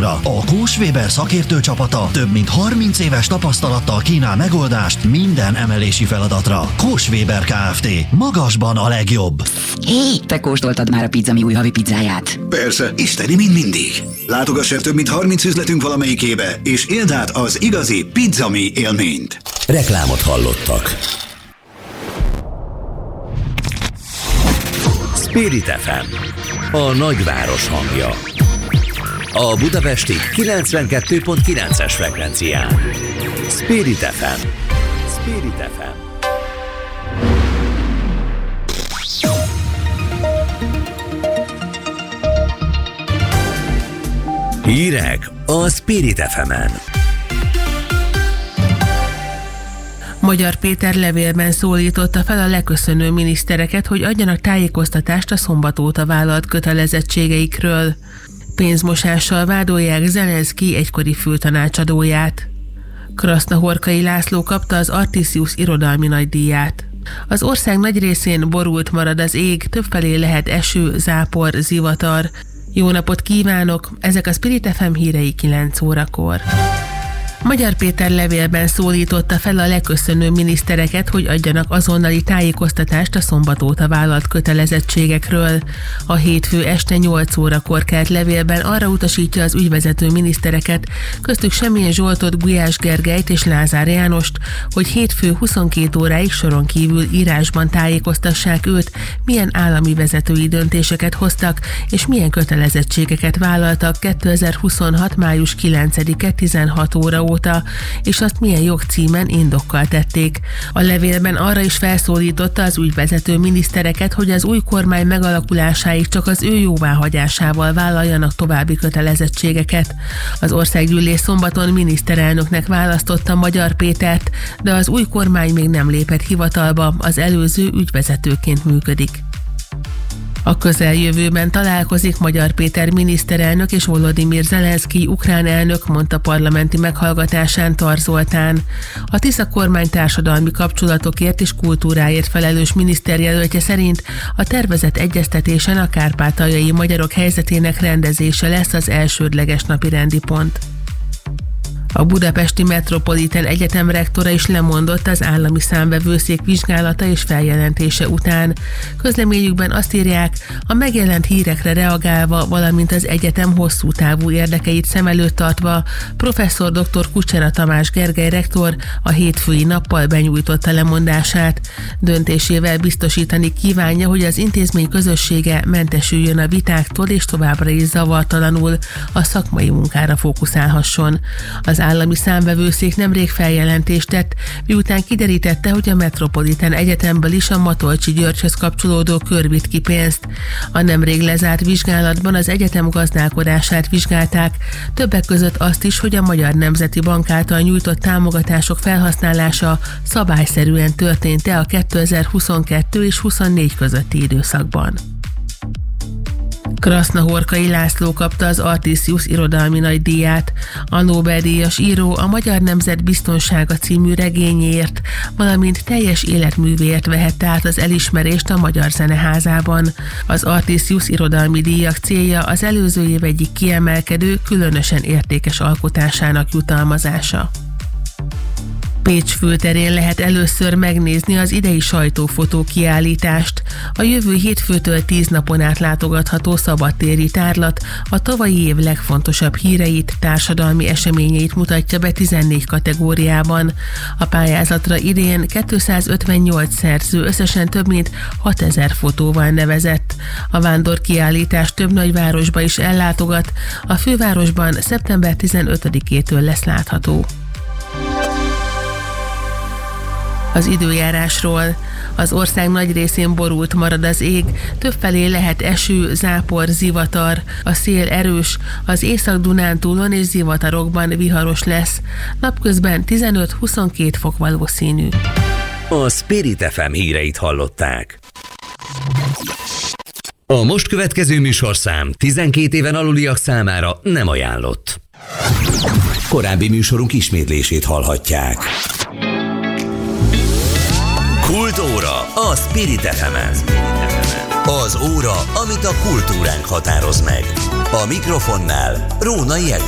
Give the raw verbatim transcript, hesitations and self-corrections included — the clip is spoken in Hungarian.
óra. A Kós Weber szakértő csapata több mint harminc éves tapasztalattal kínál megoldást minden emelési feladatra. Kós Weber Kft. Magasban a legjobb. Hé, te kóstoltad már a Pizzami új havi pizzáját? Persze, isteni, mint mindig. Látogass el több mint harminc üzletünk valamelyikébe, és éld át az igazi Pizzami élményt. Reklámot hallottak. Spirit ef em, a nagyváros hangja. A budapesti kilencvenkettő pont kilences frekvencián. Spirit ef em. Spirit ef em. Hírek a Spirit ef emen. Magyar Péter levélben szólította fel a leköszönő minisztereket, hogy adjanak tájékoztatást a szombat óta vállalt kötelezettségeikről. Pénzmosással vádolják Zelenszky egykori főtanácsadóját. Krasznahorkai László kapta az Artisius irodalmi nagydíját. Az ország nagy részén borult marad az ég, többfelé lehet eső, zápor, zivatar. Jó napot kívánok! Ezek a Spirit ef em hírei kilenc órakor. Magyar Péter levélben szólította fel a leköszönő minisztereket, hogy adjanak azonnali tájékoztatást a szombat óta vállalt kötelezettségekről. A hétfő este nyolc órakor kelt levélben arra utasítja az ügyvezető minisztereket, köztük Semjén Zsoltot, Gulyás Gergelyt és Lázár Jánost, hogy hétfő huszonkét óráig soron kívül írásban tájékoztassák őt, milyen állami vezetői döntéseket hoztak, és milyen kötelezettségeket vállaltak kétezer-huszonhat. május kilencedike tizenhat óra óta, és azt milyen jogcímen indokkal tették. A levélben arra is felszólította az ügyvezető minisztereket, hogy az új kormány megalakulásáig csak az ő jóváhagyásával vállaljanak további kötelezettségeket. Az országgyűlés szombaton miniszterelnöknek választotta Magyar Pétert, de az új kormány még nem lépett hivatalba, az előző ügyvezetőként működik. A közeljövőben találkozik Magyar Péter miniszterelnök és Volodymyr Zelenszky ukrán elnök, mondta parlamenti meghallgatásán Tar Zoltán. A Tisza kormány társadalmi kapcsolatokért és kultúráért felelős miniszterjelöltje szerint a tervezett egyeztetésen a kárpátaljai magyarok helyzetének rendezése lesz az elsődleges napirendi pont. A Budapesti Metropolitan Egyetem rektora is lemondott az állami számvevőszék vizsgálata és feljelentése után. Közleményükben azt írják, a megjelent hírekre reagálva, valamint az egyetem hosszú távú érdekeit szem előtt tartva, professzor dr. Kucsera Tamás Gergely rektor a hétfői nappal benyújtotta lemondását. Döntésével biztosítani kívánja, hogy az intézmény közössége mentesüljön a vitáktól és továbbra is zavartalanul a szakmai munkára fókuszálhasson. Az állami számvevőszék nemrég feljelentést tett, miután kiderítette, hogy a Metropolitan Egyetemből is a Matolcsy Györgyhöz kapcsolódó kör vitt ki pénzt. A nemrég lezárt vizsgálatban az egyetem gazdálkodását vizsgálták, többek között azt is, hogy a Magyar Nemzeti Bank által nyújtott támogatások felhasználása szabályszerűen történt-e a kétezer-huszonkettő és huszonnégy közötti időszakban. Krasznahorkai László kapta az Artisius irodalmi nagydíját. A Nobel-díjas író a Magyar Nemzet Biztonsága című regényéért, valamint teljes életművéért vehette át az elismerést a Magyar Zeneházában. Az Artisius irodalmi díjak célja az előző év egyik kiemelkedő, különösen értékes alkotásának jutalmazása. Pécs főterén lehet először megnézni az idei sajtófotó kiállítást. A jövő hétfőtől tíz napon át látogatható szabadtéri tárlat a tavalyi év legfontosabb híreit, társadalmi eseményeit mutatja be tizennégy kategóriában. A pályázatra idén kétszázötvennyolc szerző összesen több mint hatezer fotóval nevezett. A vándorkiállítás több nagyvárosba is ellátogat, a fővárosban szeptember tizenötödikétől lesz látható. Az időjárásról. Az ország nagy részén borult marad az ég, többfelé lehet eső, zápor, zivatar, a szél erős, az Észak-Dunántúlon és zivatarokban viharos lesz. Napközben tizenöt-huszonkét fok valószínű. A Spirit ef em híreit hallották. A most következő műsorszám tizenkét éven aluliak számára nem ajánlott. Korábbi műsorunk ismétlését hallhatják. Kultúra a Spirit ef emen. Az óra, amit a kultúránk határoz meg. A mikrofonnál Rónai Egó.